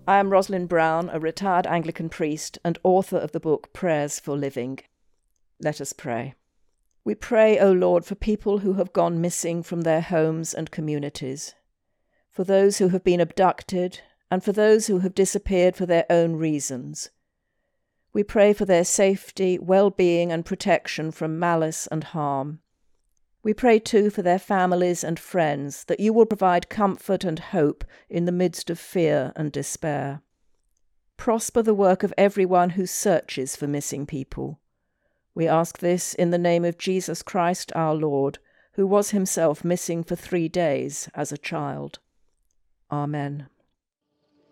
I am Rosalind Brown, a retired Anglican priest and author of the book Prayers for Living. Let us pray. We pray, O Lord, for people who have gone missing from their homes and communities, for those who have been abducted, and for those who have disappeared for their own reasons. We pray for their safety, well-being and protection from malice and harm. We pray too for their families and friends, that you will provide comfort and hope in the midst of fear and despair. Prosper the work of everyone who searches for missing people. We ask this in the name of Jesus Christ our Lord, who was himself missing for 3 days as a child. Amen.